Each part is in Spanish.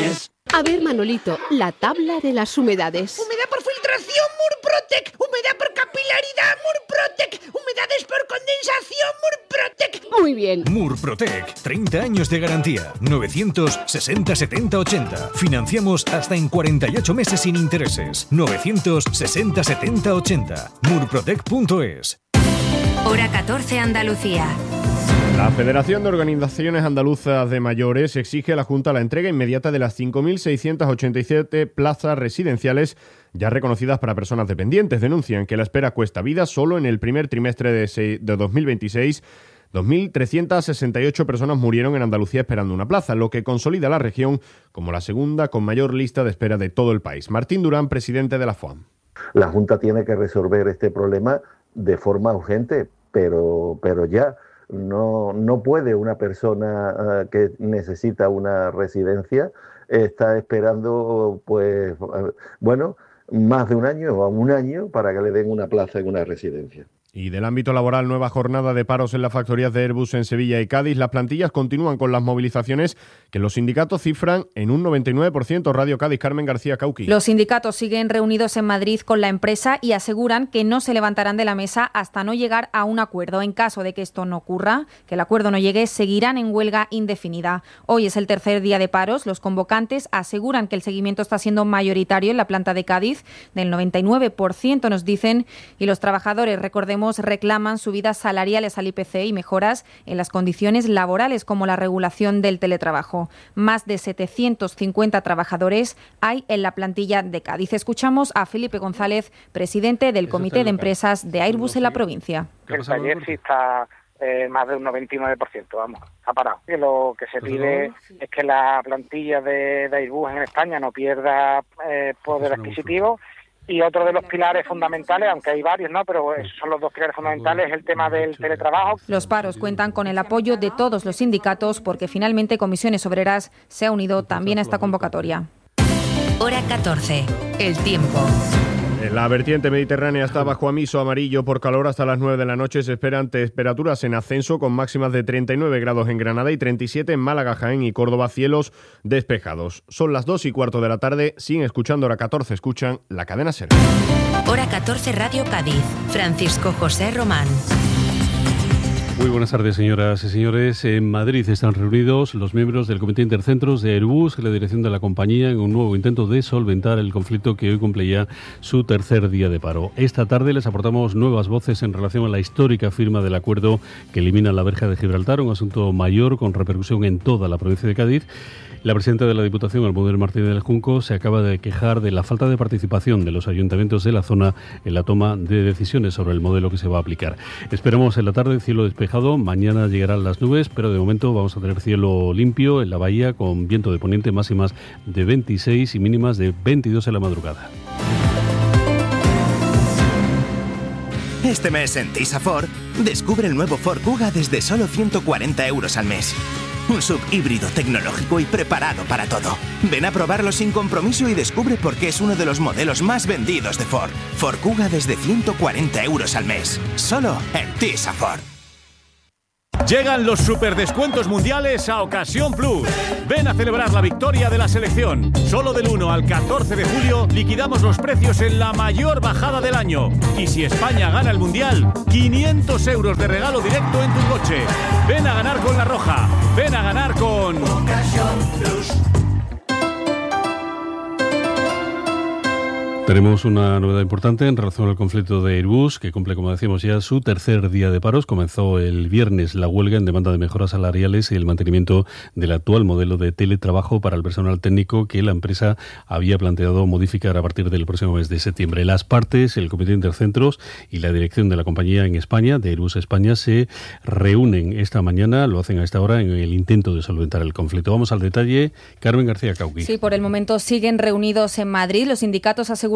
Yes. A ver, Manolito, la tabla de las humedades. Humedad por filtración, Murprotec. Humedad por capilaridad, Murprotec. Humedades por condensación, Murprotec. Muy bien. Murprotec, 30 años de garantía. 960 70 80. Financiamos hasta en 48 meses sin intereses. 960 70 80. Murprotec.es. Hora 14 Andalucía. La Federación de Organizaciones Andaluzas de Mayores exige a la Junta la entrega inmediata de las 5.687 plazas residenciales ya reconocidas para personas dependientes. Denuncian que la espera cuesta vida. Solo en el primer trimestre de 2026, 2.368 personas murieron en Andalucía esperando una plaza, lo que consolida a la región como la segunda con mayor lista de espera de todo el país. Martín Durán, presidente de la FOAM. La Junta tiene que resolver este problema de forma urgente, pero ya. No puede una persona que necesita una residencia estar esperando más de un año o un año para que le den una plaza en una residencia. Y del ámbito laboral, nueva jornada de paros en las factorías de Airbus en Sevilla y Cádiz. Las plantillas continúan con las movilizaciones que los sindicatos cifran en un 99%. Radio Cádiz, Carmen García Cauqui. Los sindicatos siguen reunidos en Madrid con la empresa y aseguran que no se levantarán de la mesa hasta no llegar a un acuerdo. En caso de que esto no ocurra, que el acuerdo no llegue, seguirán en huelga indefinida. Hoy es el tercer día de paros. Los convocantes aseguran que el seguimiento está siendo mayoritario en la planta de Cádiz, del 99% nos dicen, y los trabajadores, recordemos, reclaman subidas salariales al IPC y mejoras en las condiciones laborales como la regulación del teletrabajo. Más de 750 trabajadores hay en la plantilla de Cádiz. Escuchamos a Felipe González, presidente del Comité de Empresas de Airbus en la provincia. El taller sí está más de un 99%, ha parado. Y lo que se pide es que la plantilla de Airbus en España no pierda poder adquisitivo. Y otro de los pilares fundamentales, aunque hay varios, pero esos son los dos pilares fundamentales, es el tema del teletrabajo. Los paros cuentan con el apoyo de todos los sindicatos porque finalmente Comisiones Obreras se ha unido también a esta convocatoria. Hora 14. El tiempo. La vertiente mediterránea está bajo aviso amarillo por calor hasta las 9 de la noche. Se esperan temperaturas en ascenso con máximas de 39 grados en Granada y 37 en Málaga, Jaén y Córdoba, cielos despejados. Son las 2:15 de la tarde. Siguen escuchando Hora 14. Escuchan la cadena SER. Hora 14 Radio Cádiz. Francisco José Román. Muy buenas tardes, señoras y señores. En Madrid están reunidos los miembros del Comité Intercentros de Airbus y la dirección de la compañía en un nuevo intento de solventar el conflicto que hoy cumple ya su tercer día de paro. Esta tarde les aportamos nuevas voces en relación a la histórica firma del acuerdo que elimina la verja de Gibraltar, un asunto mayor con repercusión en toda la provincia de Cádiz. La presidenta de la Diputación, Almudena Martínez del Junco, se acaba de quejar de la falta de participación de los ayuntamientos de la zona en la toma de decisiones sobre el modelo que se va a aplicar. Esperamos en la tarde cielo despejado, mañana llegarán las nubes, pero de momento vamos a tener cielo limpio en la bahía con viento de poniente, máximas de 26 y mínimas de 22 en la madrugada. Este mes en Tisa Ford, descubre el nuevo Ford Kuga desde solo 140 euros al mes. Un sub híbrido tecnológico y preparado para todo. Ven a probarlo sin compromiso y descubre por qué es uno de los modelos más vendidos de Ford. Ford Kuga desde 140 euros al mes. Solo en Tisa Ford. Llegan los superdescuentos mundiales a Ocasión Plus. Ven a celebrar la victoria de la selección. Solo del 1 al 14 de julio liquidamos los precios en la mayor bajada del año. Y si España gana el mundial, 500 euros de regalo directo en tu coche. Ven a ganar con La Roja. Ven a ganar con Ocasión Plus. Tenemos una novedad importante en relación al conflicto de Airbus, que cumple, como decíamos ya, su tercer día de paros. Comenzó el viernes la huelga en demanda de mejoras salariales y el mantenimiento del actual modelo de teletrabajo para el personal técnico que la empresa había planteado modificar a partir del próximo mes de septiembre. Las partes, el Comité Intercentros y la dirección de la compañía en España, de Airbus España, se reúnen esta mañana, lo hacen a esta hora, en el intento de solventar el conflicto. Vamos al detalle. Carmen García Cauqui. Sí, por el momento siguen reunidos en Madrid. Los sindicatos aseguran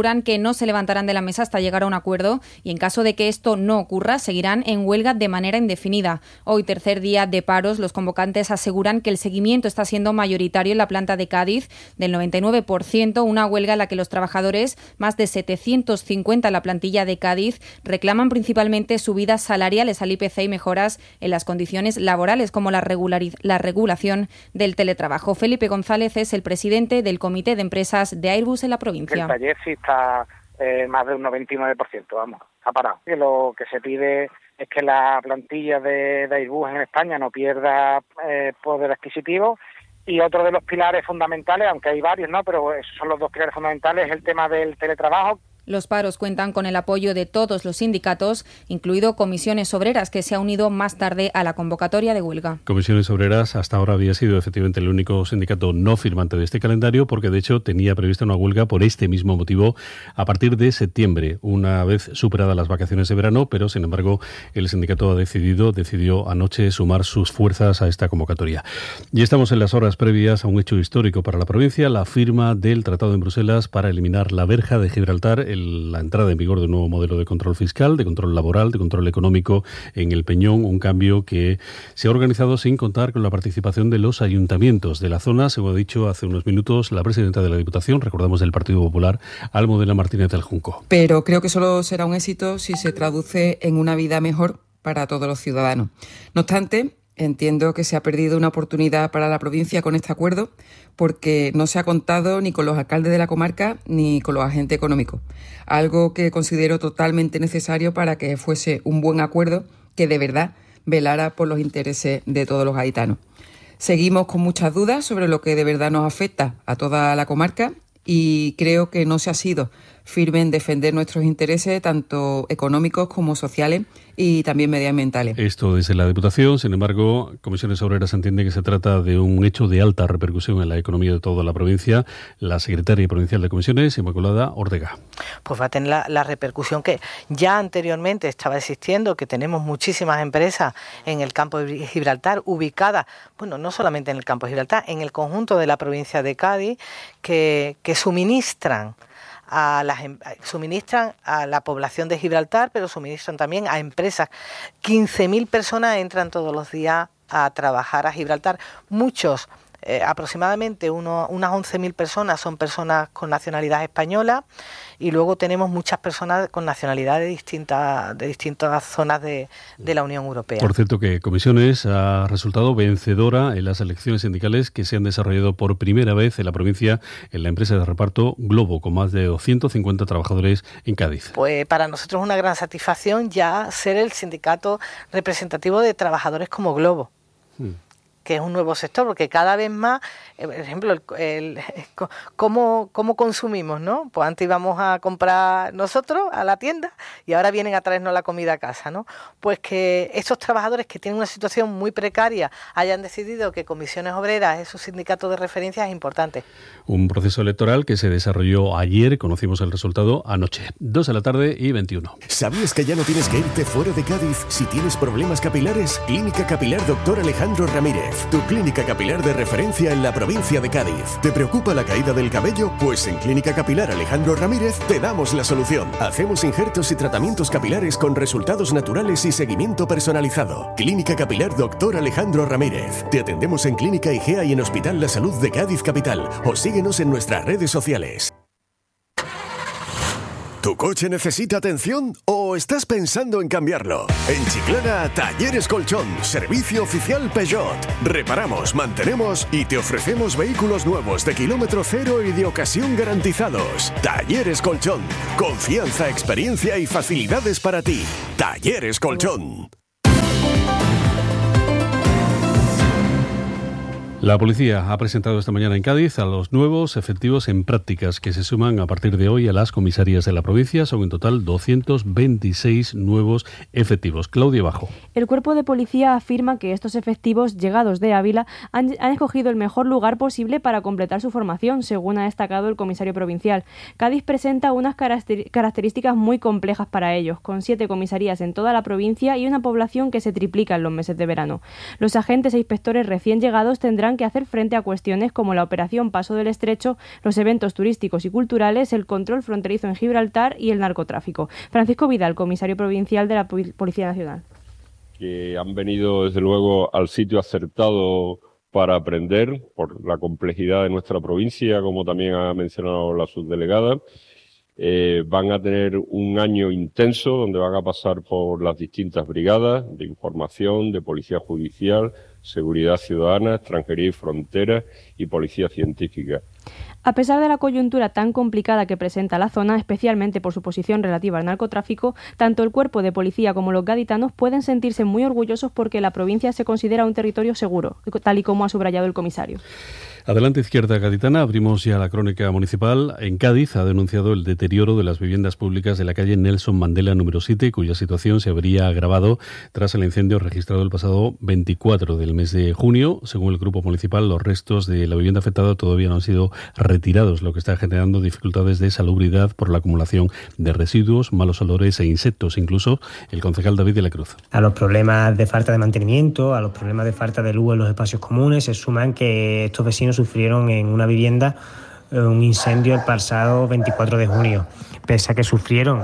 aseguran que no se levantarán de la mesa hasta llegar a un acuerdo y en caso de que esto no ocurra, seguirán en huelga de manera indefinida. Hoy, tercer día de paros, los convocantes aseguran que el seguimiento está siendo mayoritario en la planta de Cádiz, del 99%, una huelga en la que los trabajadores, más de 750 en la plantilla de Cádiz, reclaman principalmente subidas salariales al IPC y mejoras en las condiciones laborales, como la regulación del teletrabajo. Felipe González es el presidente del Comité de Empresas de Airbus en la provincia. El taller sí está más de un 99%, vamos, ha parado. Y lo que se pide es que la plantilla de Airbus en España no pierda poder adquisitivo. Y otro de los pilares fundamentales, aunque hay varios, ¿no?, pero esos son los dos pilares fundamentales, es el tema del teletrabajo. Los paros cuentan con el apoyo de todos los sindicatos, incluido Comisiones Obreras, que se ha unido más tarde a la convocatoria de huelga. Comisiones Obreras hasta ahora había sido efectivamente el único sindicato no firmante de este calendario, porque de hecho tenía prevista una huelga por este mismo motivo a partir de septiembre, una vez superadas las vacaciones de verano, pero sin embargo el sindicato decidió anoche sumar sus fuerzas a esta convocatoria. Y estamos en las horas previas a un hecho histórico para la provincia, la firma del Tratado en Bruselas para eliminar la verja de Gibraltar, la entrada en vigor de un nuevo modelo de control fiscal, de control laboral, de control económico en el Peñón, un cambio que se ha organizado sin contar con la participación de los ayuntamientos de la zona, según ha dicho hace unos minutos la presidenta de la Diputación, recordamos del Partido Popular, Almudena Martínez del Junco. Pero creo que solo será un éxito si se traduce en una vida mejor para todos los ciudadanos. No obstante, entiendo que se ha perdido una oportunidad para la provincia con este acuerdo porque no se ha contado ni con los alcaldes de la comarca ni con los agentes económicos, algo que considero totalmente necesario para que fuese un buen acuerdo que de verdad velara por los intereses de todos los gaditanos. Seguimos con muchas dudas sobre lo que de verdad nos afecta a toda la comarca y creo que no se ha sido firme en defender nuestros intereses, tanto económicos como sociales y también medioambientales. Esto desde la Diputación. Sin embargo, Comisiones Obreras entiende que se trata de un hecho de alta repercusión en la economía de toda la provincia. La secretaria provincial de Comisiones, Inmaculada Ortega. Pues va a tener la repercusión que ya anteriormente estaba existiendo, que tenemos muchísimas empresas en el campo de Gibraltar ubicadas, bueno, no solamente en el campo de Gibraltar, en el conjunto de la provincia de Cádiz, que suministran a la población de Gibraltar, pero suministran también a empresas. 15.000 personas entran todos los días a trabajar a Gibraltar. Muchos, aproximadamente unas 11.000 personas son personas con nacionalidad española y luego tenemos muchas personas con nacionalidad de distintas zonas de la Unión Europea. Por cierto que Comisiones ha resultado vencedora en las elecciones sindicales que se han desarrollado por primera vez en la provincia en la empresa de reparto Globo, con más de 250 trabajadores en Cádiz. Pues para nosotros es una gran satisfacción ya ser el sindicato representativo de trabajadores como Globo. Que es un nuevo sector, porque cada vez más, por ejemplo, ¿cómo consumimos, ¿no? Pues antes íbamos a comprar nosotros a la tienda y ahora vienen a traernos la comida a casa, ¿no? Pues que estos trabajadores que tienen una situación muy precaria hayan decidido que Comisiones Obreras es su sindicato de referencia es importante. Un proceso electoral que se desarrolló ayer, conocimos el resultado anoche, 2:21 p.m. ¿Sabías que ya no tienes que irte fuera de Cádiz si tienes problemas capilares? Clínica Capilar Dr. Alejandro Ramírez, tu clínica capilar de referencia en la provincia de Cádiz. ¿Te preocupa la caída del cabello? Pues en Clínica Capilar Alejandro Ramírez te damos la solución. Hacemos injertos y tratamientos capilares con resultados naturales y seguimiento personalizado. Clínica Capilar Dr. Alejandro Ramírez. Te atendemos en Clínica Igea y en Hospital La Salud de Cádiz Capital. O síguenos en nuestras redes sociales. ¿Tu coche necesita atención o estás pensando en cambiarlo? En Chiclana, Talleres Colchón, servicio oficial Peugeot. Reparamos, mantenemos y te ofrecemos vehículos nuevos de kilómetro cero y de ocasión garantizados. Talleres Colchón, confianza, experiencia y facilidades para ti. Talleres Colchón. La policía ha presentado esta mañana en Cádiz a los nuevos efectivos en prácticas que se suman a partir de hoy a las comisarías de la provincia. Son en total 226 nuevos efectivos. Claudia Bajo. El cuerpo de policía afirma que estos efectivos llegados de Ávila han escogido el mejor lugar posible para completar su formación, según ha destacado el comisario provincial. Cádiz presenta unas características muy complejas para ellos, con 7 comisarías en toda la provincia y una población que se triplica en los meses de verano. Los agentes e inspectores recién llegados tendrán tendrán que hacer frente a cuestiones como la operación Paso del Estrecho, los eventos turísticos y culturales, el control fronterizo en Gibraltar y el narcotráfico. Francisco Vidal, comisario provincial de la Policía Nacional. Que han venido, desde luego, al sitio acertado para aprender por la complejidad de nuestra provincia, como también ha mencionado la subdelegada. Van a tener un año intenso donde van a pasar por las distintas brigadas de información, de policía judicial, seguridad ciudadana, extranjería y fronteras y policía científica. A pesar de la coyuntura tan complicada que presenta la zona, especialmente por su posición relativa al narcotráfico, tanto el cuerpo de policía como los gaditanos pueden sentirse muy orgullosos porque la provincia se considera un territorio seguro, tal y como ha subrayado el comisario. Adelante, Izquierda Gaditana. Abrimos ya la crónica municipal. En Cádiz ha denunciado el deterioro de las viviendas públicas de la calle Nelson Mandela número 7, cuya situación se habría agravado tras el incendio registrado el pasado 24 del mes de junio. Según el grupo municipal, los restos de la vivienda afectada todavía no han sido retirados, lo que está generando dificultades de salubridad por la acumulación de residuos, malos olores e insectos. Incluso el concejal David de la Cruz. A los problemas de falta de mantenimiento, a los problemas de falta de luz en los espacios comunes, se suman que estos vecinos sufrieron en una vivienda un incendio el pasado 24 de junio. Pese a que sufrieron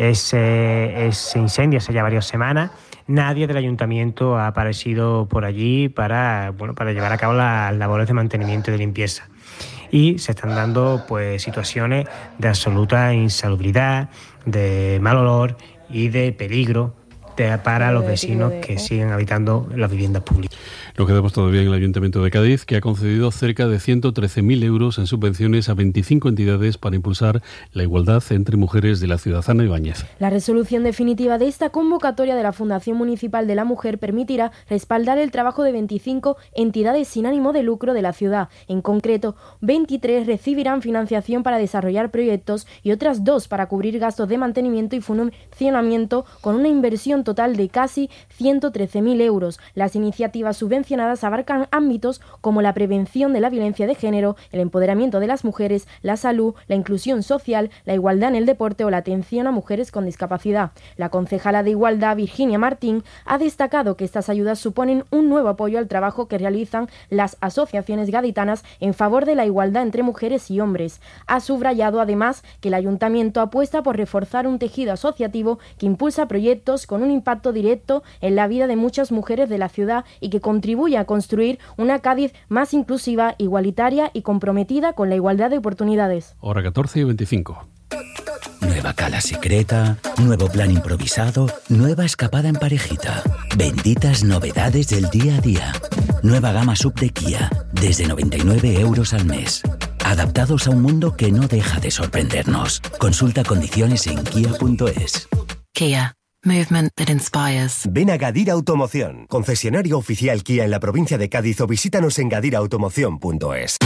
ese incendio hace ya varias semanas, nadie del ayuntamiento ha aparecido por allí para llevar a cabo las labores de mantenimiento y de limpieza. Y se están dando pues situaciones de absoluta insalubridad, de mal olor y de peligro para los vecinos que siguen habitando las viviendas públicas. Nos quedamos todavía en el Ayuntamiento de Cádiz, que ha concedido cerca de 113.000 euros en subvenciones a 25 entidades para impulsar la igualdad entre mujeres de la ciudad. Ana Ibáñez. La resolución definitiva de esta convocatoria de la Fundación Municipal de la Mujer permitirá respaldar el trabajo de 25 entidades sin ánimo de lucro de la ciudad. En concreto, 23 recibirán financiación para desarrollar proyectos y otras 2 para cubrir gastos de mantenimiento y funcionamiento, con una inversión total de casi 113.000 euros. Las iniciativas subvencionadas abarcan ámbitos como la prevención de la violencia de género, el empoderamiento de las mujeres, la salud, la inclusión social, la igualdad en el deporte o la atención a mujeres con discapacidad. La concejala de Igualdad, Virginia Martín, ha destacado que estas ayudas suponen un nuevo apoyo al trabajo que realizan las asociaciones gaditanas en favor de la igualdad entre mujeres y hombres. Ha subrayado además que el ayuntamiento apuesta por reforzar un tejido asociativo que impulsa proyectos con un impacto directo en la vida de muchas mujeres de la ciudad y que contribuye a construir una Cádiz más inclusiva, igualitaria y comprometida con la igualdad de oportunidades. Hora 14:25. Nueva cala secreta, nuevo plan improvisado, nueva escapada en parejita. Benditas novedades del día a día. Nueva gama sub de Kia, desde 99 euros al mes. Adaptados a un mundo que no deja de sorprendernos. Consulta condiciones en kia.es. Kia. Movement that inspires. Ven a Gadira Automoción, concesionario oficial Kia en la provincia de Cádiz, o visítanos en gadirautomoción.es.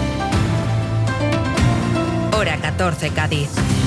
Hora 14, Cádiz.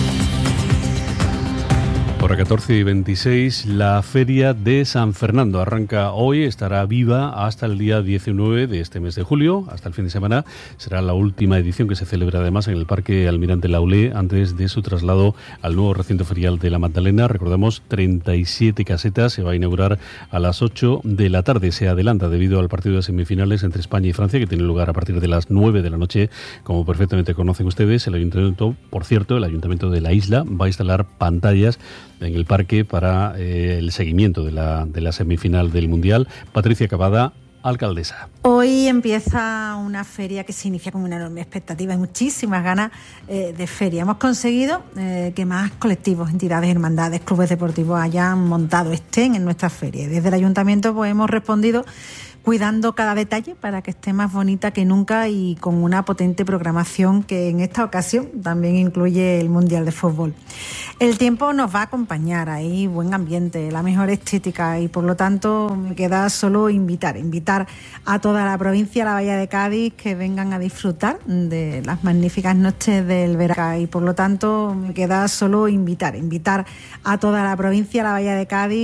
Hora 14:26, la Feria de San Fernando arranca hoy, estará viva hasta el día 19 de este mes de julio, hasta el fin de semana. Será la última edición que se celebra además en el Parque Almirante Laulé antes de su traslado al nuevo recinto ferial de la Magdalena. Recordamos, 37 casetas, se va a inaugurar a las 8 de la tarde. Se adelanta debido al partido de semifinales entre España y Francia, que tiene lugar a partir de las 9 de la noche. Como perfectamente conocen ustedes, el ayuntamiento, por cierto, el ayuntamiento de la isla va a instalar pantallas en el parque para el seguimiento de la semifinal del Mundial. Patricia Cavada, alcaldesa. Hoy empieza una feria que se inicia con una enorme expectativa y muchísimas ganas de feria. Hemos conseguido que más colectivos, entidades, hermandades, clubes deportivos estén en nuestra feria. Desde el ayuntamiento pues hemos respondido cuidando cada detalle para que esté más bonita que nunca y con una potente programación que en esta ocasión también incluye el Mundial de Fútbol. El tiempo nos va a acompañar, hay buen ambiente, la mejor estética y por lo tanto me queda solo invitar a toda la provincia, a la Bahía de Cádiz, que vengan a disfrutar de las magníficas noches del verano y por lo tanto me queda solo invitar a toda la provincia, a la Bahía de Cádiz,